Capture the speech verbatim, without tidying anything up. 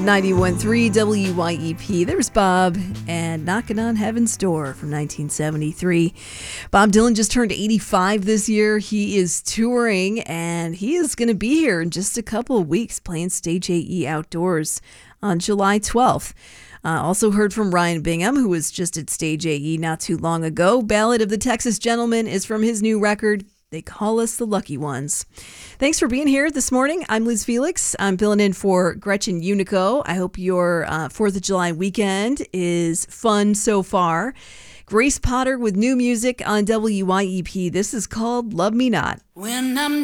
ninety-one point three W Y E P. There's Bob and Knocking on Heaven's Door from nineteen seventy-three. Bob Dylan just turned eighty-five this year. He is touring and he is going to be here in just a couple of weeks playing Stage A E Outdoors on July twelfth. Uh, also heard from Ryan Bingham, who was just at Stage A E not too long ago. Ballad of the Texas Gentleman is from his new record, They Call Us the Lucky Ones. Thanks for being here this morning. I'm Liz Felix. I'm filling in for Gretchen Unico. I hope your uh, fourth of July weekend is fun so far. Grace Potter with new music on W Y E P. This is called Love Me Not. When I'm